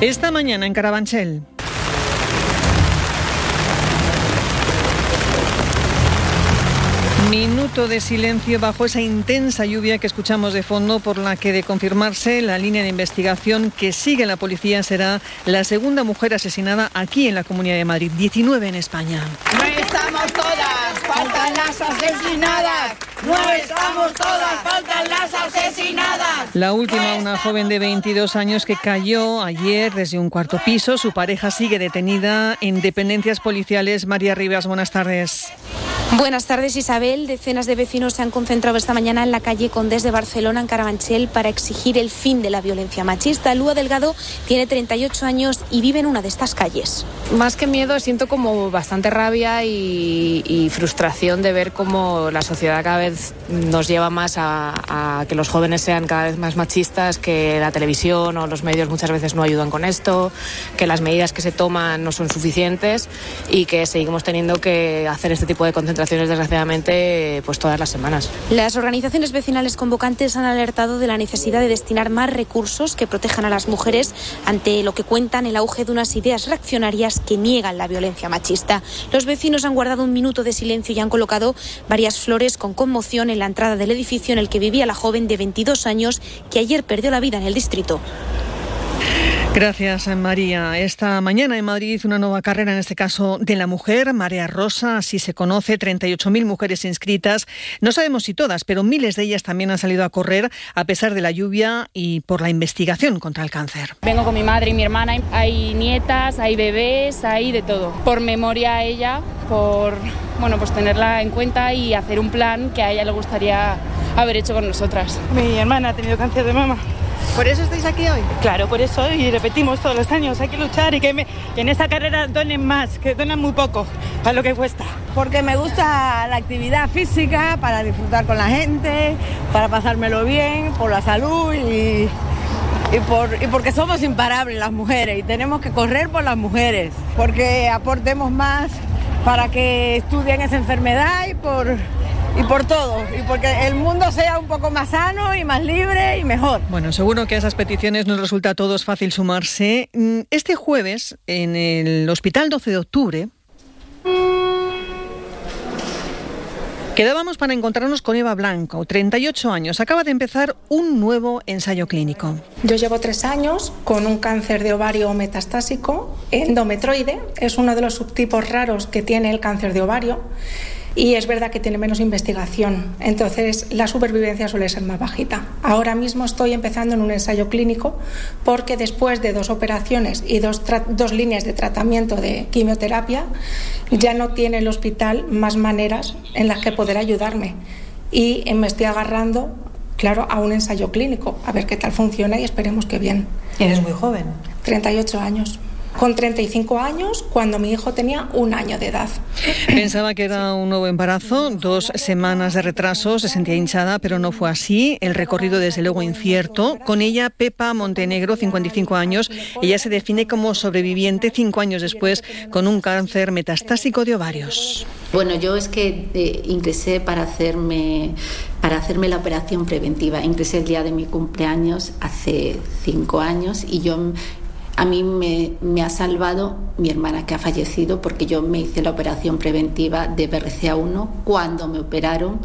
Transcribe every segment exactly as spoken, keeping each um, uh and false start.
Esta mañana en Carabanchel. Minuto de silencio bajo esa intensa lluvia que escuchamos de fondo, por la que, de confirmarse la línea de investigación que sigue la policía, será la segunda mujer asesinada aquí en la Comunidad de Madrid, diecinueve en España. No estamos todas, faltan las asesinadas. No estamos todas, faltan las asesinadas. La última, una joven de veintidós años que cayó ayer desde un cuarto piso. Su pareja sigue detenida en dependencias policiales. María Rivas, buenas tardes. Buenas tardes, Isabel. Decenas de vecinos se han concentrado esta mañana en la calle Condés de Barcelona, en Carabanchel, para exigir el fin de la violencia machista. Lua Delgado tiene treinta y ocho años y vive en una de estas calles. Más que miedo, siento como bastante rabia y, y frustración de ver cómo la sociedad cada vez nos lleva más a, a que los jóvenes sean cada vez más machistas, que la televisión o los medios muchas veces no ayudan con esto, que las medidas que se toman no son suficientes y que seguimos teniendo que hacer este tipo de concentraciones, desgraciadamente, pues todas las semanas. Las organizaciones vecinales convocantes han alertado de la necesidad de destinar más recursos que protejan a las mujeres ante lo que cuentan el auge de unas ideas reaccionarias que niegan la violencia machista. Los vecinos han guardado un minuto de silencio y han colocado varias flores con conmoción en la entrada del edificio en el que vivía la joven de veintidós años que ayer perdió la vida en el distrito. Gracias, María. Esta mañana en Madrid una nueva carrera, en este caso de la mujer, Marea Rosa, así se conoce, treinta y ocho mil mujeres inscritas. No sabemos si todas, pero miles de ellas también han salido a correr a pesar de la lluvia y por la investigación contra el cáncer. Vengo con mi madre y mi hermana, hay nietas, hay bebés, hay de todo. Por memoria a ella, por bueno, pues tenerla en cuenta y hacer un plan que a ella le gustaría haber hecho con nosotras. Mi hermana ha tenido cáncer de mama. ¿Por eso estáis aquí hoy? Claro, por eso, y repetimos todos los años, hay que luchar y que, me, que en esta carrera donen más, que donen muy poco, para lo que cuesta. Porque me gusta la actividad física, para disfrutar con la gente, para pasármelo bien, por la salud y, y, por, y porque somos imparables las mujeres y tenemos que correr por las mujeres, porque aportemos más para que estudien esa enfermedad y por... Y por todo, y porque el mundo sea un poco más sano y más libre y mejor. Bueno, seguro que a esas peticiones nos resulta a todos fácil sumarse. Este jueves, en el Hospital doce de octubre, quedábamos para encontrarnos con Eva Blanco, treinta y ocho años. Acaba de empezar un nuevo ensayo clínico. Yo llevo tres años con un cáncer de ovario metastásico, endometroide. Es uno de los subtipos raros que tiene el cáncer de ovario. Y es verdad que tiene menos investigación, entonces la supervivencia suele ser más bajita. Ahora mismo estoy empezando en un ensayo clínico porque después de dos operaciones y dos, tra- dos líneas de tratamiento de quimioterapia ya no tiene el hospital más maneras en las que poder ayudarme. Y me estoy agarrando, claro, a un ensayo clínico, a ver qué tal funciona y esperemos que bien. Eres muy joven. treinta y ocho años. Con treinta y cinco años, cuando mi hijo tenía un año de edad. Pensaba que era un nuevo embarazo, dos semanas de retraso, se sentía hinchada, pero no fue así. El recorrido, desde luego, incierto. Con ella, Pepa Montenegro, cincuenta y cinco años. Ella se define como sobreviviente cinco años después con un cáncer metastásico de ovarios. Bueno, yo es que eh, ingresé para hacerme, para hacerme la operación preventiva. Ingresé el día de mi cumpleaños hace cinco años y yo... A mí me, me ha salvado mi hermana, que ha fallecido, porque yo me hice la operación preventiva de B R C A uno. Cuando me operaron,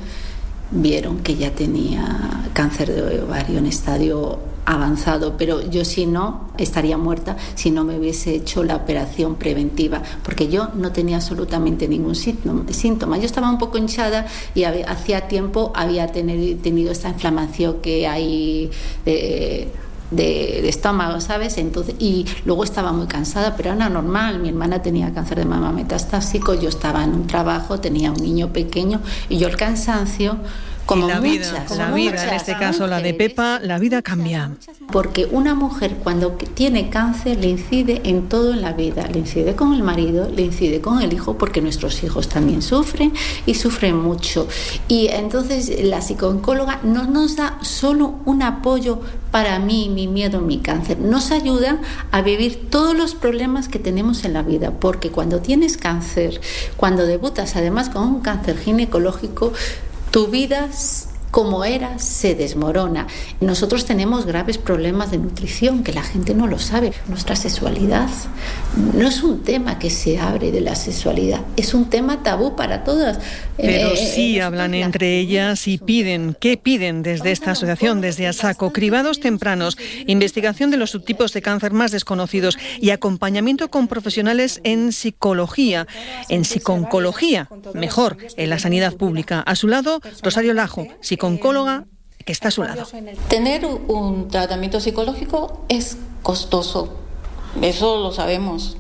vieron que ya tenía cáncer de ovario en estadio avanzado, pero yo si no, estaría muerta si no me hubiese hecho la operación preventiva, porque yo no tenía absolutamente ningún síntoma. Yo estaba un poco hinchada y había, hacía tiempo había tener, tenido esta inflamación que hay... Eh, De, de estómago, ¿sabes? Entonces, y luego estaba muy cansada, pero era normal. Mi hermana tenía cáncer de mama metastásico, yo estaba en un trabajo, tenía un niño pequeño y yo el cansancio, como y la muchas, vida, como la vida, muchas, en este caso la de Pepa, la vida cambia. Porque una mujer cuando tiene cáncer le incide en todo en la vida, le incide con el marido, le incide con el hijo, porque nuestros hijos también sufren y sufren mucho. Y entonces la psicooncóloga no nos da solo un apoyo para mí, mi miedo, mi cáncer, nos ayuda a vivir todos los problemas que tenemos en la vida, porque cuando tienes cáncer, cuando debutas además con un cáncer ginecológico, tu vida como era, se desmorona. Nosotros tenemos graves problemas de nutrición que la gente no lo sabe. Nuestra sexualidad no es un tema que se abre de la sexualidad, es un tema tabú para todas. Pero eh, sí eh, hablan entre ellas y piden, ¿qué piden desde esta asociación, desde ASACO? Cribados tempranos, investigación de los subtipos de cáncer más desconocidos y acompañamiento con profesionales en psicología, en psiconcología, mejor, en la sanidad pública. A su lado, Rosario Lajo, psicóloga que está a su lado. Tener un tratamiento psicológico es costoso, eso lo sabemos.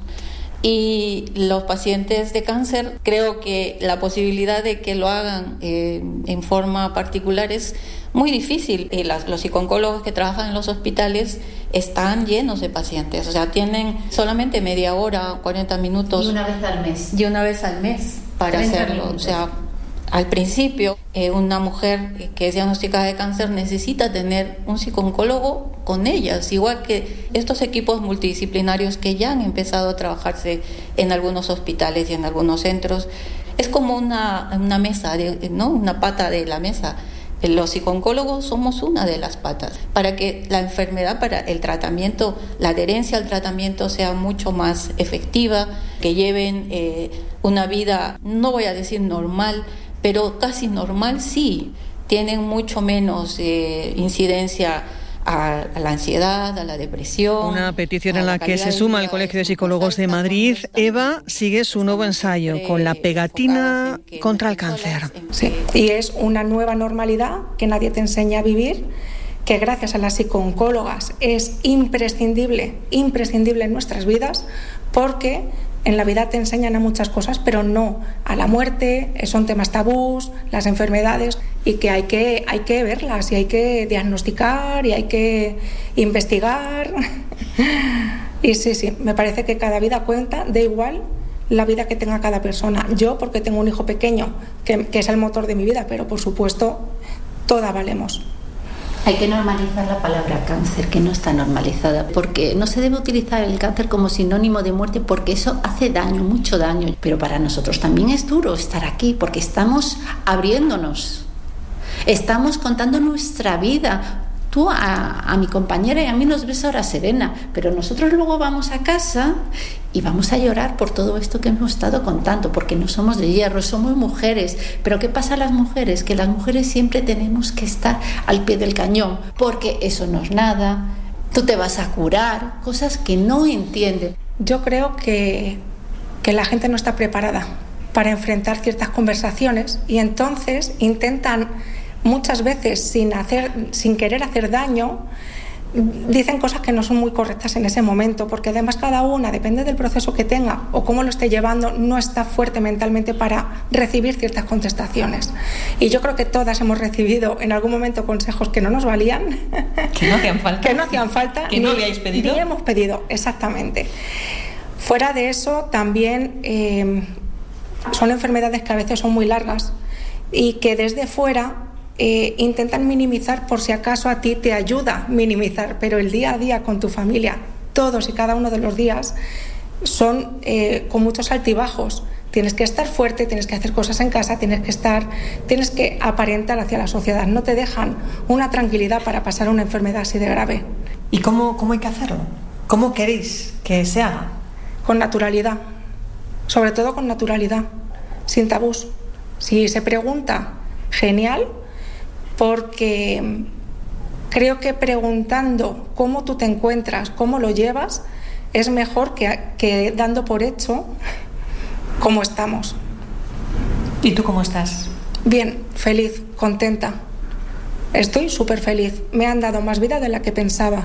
Y los pacientes de cáncer, creo que la posibilidad de que lo hagan eh, en forma particular es muy difícil. Y las, los psicólogos que trabajan en los hospitales están llenos de pacientes, o sea, tienen solamente media hora, cuarenta minutos. Y una vez al mes. Y una vez al mes para hacerlo, minutos. O sea, al principio, eh, una mujer que es diagnosticada de cáncer necesita tener un psicólogo con ellas, igual que estos equipos multidisciplinarios que ya han empezado a trabajarse en algunos hospitales y en algunos centros. Es como una, una mesa, de, ¿no? Una pata de la mesa. Los psicólogos somos una de las patas para que la enfermedad, para el tratamiento, la adherencia al tratamiento sea mucho más efectiva, que lleven eh, una vida, no voy a decir normal, pero casi normal sí, tienen mucho menos eh, incidencia a, a la ansiedad, a la depresión. Una petición en la que se suma el Colegio de Psicólogos de Madrid. Eva sigue su nuevo ensayo con la pegatina contra el cáncer. Sí, y es una nueva normalidad que nadie te enseña a vivir, que gracias a las psicooncólogas es imprescindible, imprescindible en nuestras vidas, porque en la vida te enseñan a muchas cosas, pero no a la muerte, son temas tabús, las enfermedades, y que hay que, hay que verlas, y hay que diagnosticar, y hay que investigar. Y sí, sí, me parece que cada vida cuenta, da igual la vida que tenga cada persona. Yo, porque tengo un hijo pequeño, que, que es el motor de mi vida, pero por supuesto, todas valemos. Hay que normalizar la palabra cáncer, que no está normalizada, porque no se debe utilizar el cáncer como sinónimo de muerte, porque eso hace daño, mucho daño. Pero para nosotros también es duro estar aquí, porque estamos abriéndonos, estamos contando nuestra vida. Tú a, a mi compañera y a mí nos ves ahora serena, pero nosotros luego vamos a casa y vamos a llorar por todo esto que hemos estado contando, porque no somos de hierro, somos mujeres. Pero ¿qué pasa a las mujeres? Que las mujeres siempre tenemos que estar al pie del cañón, porque eso no es nada, tú te vas a curar, cosas que no entienden. Yo creo que, que la gente no está preparada para enfrentar ciertas conversaciones, y entonces intentan, muchas veces sin hacer, sin querer hacer daño, dicen cosas que no son muy correctas en ese momento, porque además cada una, depende del proceso que tenga o cómo lo esté llevando, no está fuerte mentalmente para recibir ciertas contestaciones. Y yo creo que todas hemos recibido en algún momento consejos que no nos valían, que no hacían falta, que no hacían falta, que no habíais pedido, ni hemos pedido, exactamente. Fuera de eso, también eh, son enfermedades que a veces son muy largas y que desde fuera Eh, intentan minimizar por si acaso a ti te ayuda a minimizar, pero el día a día con tu familia, todos y cada uno de los días, son eh, con muchos altibajos. Tienes que estar fuerte, tienes que hacer cosas en casa, tienes que estar, tienes que aparentar hacia la sociedad. No te dejan una tranquilidad para pasar una enfermedad así de grave. ¿Y cómo, cómo hay que hacerlo? ¿Cómo queréis que se haga? Con naturalidad, sobre todo con naturalidad, sin tabús. Si se pregunta, genial, porque creo que preguntando cómo tú te encuentras, cómo lo llevas, es mejor que, que dando por hecho cómo estamos. ¿Y tú cómo estás? Bien, feliz, contenta. Estoy súper feliz. Me han dado más vida de la que pensaba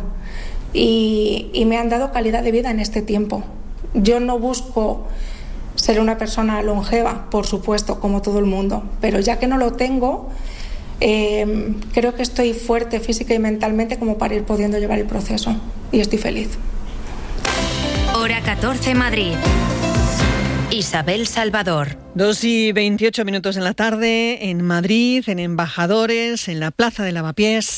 y, y me han dado calidad de vida en este tiempo. Yo no busco ser una persona longeva, por supuesto, como todo el mundo, pero ya que no lo tengo, Eh, creo que estoy fuerte física y mentalmente como para ir pudiendo llevar el proceso, y estoy feliz. Hora catorce, Madrid. Isabel Salvador. Dos y veintiocho minutos en la tarde, en Madrid, en Embajadores, en la Plaza de Lavapiés.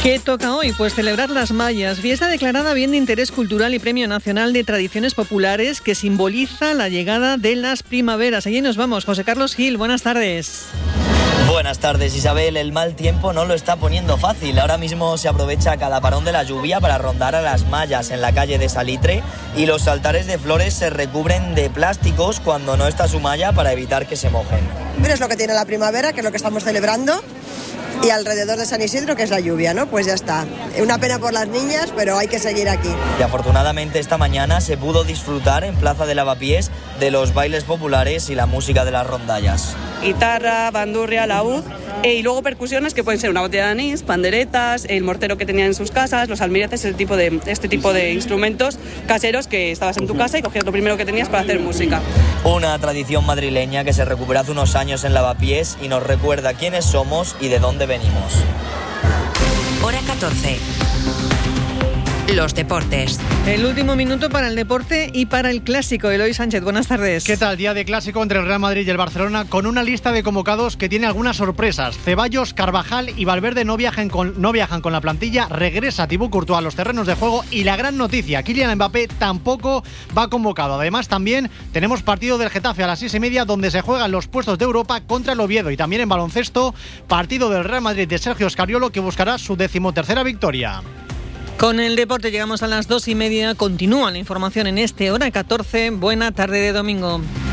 ¿Qué toca hoy? Pues celebrar las Mallas, fiesta declarada bien de interés cultural y Premio Nacional de Tradiciones Populares que simboliza la llegada de las primaveras. Allí nos vamos. José Carlos Gil, buenas tardes. Buenas tardes, Isabel. El mal tiempo no lo está poniendo fácil. Ahora mismo se aprovecha cada parón de la lluvia para rondar a las mallas en la calle de Salitre y los altares de flores se recubren de plásticos cuando no está su malla para evitar que se mojen. Mira, es lo que tiene la primavera, que es lo que estamos celebrando, y alrededor de San Isidro, que es la lluvia, ¿no? Pues ya está. Una pena por las niñas, pero hay que seguir aquí. Y afortunadamente esta mañana se pudo disfrutar en Plaza de Lavapiés de los bailes populares y la música de las rondallas. Guitarra, bandurria, laúd eh, y luego percusiones que pueden ser una botella de anís, panderetas, el mortero que tenían en sus casas, los almireces, el tipo de, este tipo de instrumentos caseros que estabas en tu casa y cogías lo primero que tenías para hacer música. Una tradición madrileña que se recuperó hace unos años en Lavapiés y nos recuerda quiénes somos y de dónde venimos. Hora catorce. Los deportes. El último minuto para el deporte y para el clásico. Eloy Sánchez, buenas tardes. ¿Qué tal? Día de clásico entre el Real Madrid y el Barcelona con una lista de convocados que tiene algunas sorpresas. Ceballos, Carvajal y Valverde no viajan con, no viajan con la plantilla. Regresa Thibaut Courtois a los terrenos de juego y la gran noticia, Kylian Mbappé tampoco va convocado. Además también tenemos partido del Getafe a las seis y media donde se juegan los puestos de Europa contra el Oviedo y también en baloncesto partido del Real Madrid de Sergio Scariolo que buscará su decimotercera victoria. Con el deporte llegamos a las dos y media. Continúa la información en este Hora catorce. Buena tarde de domingo.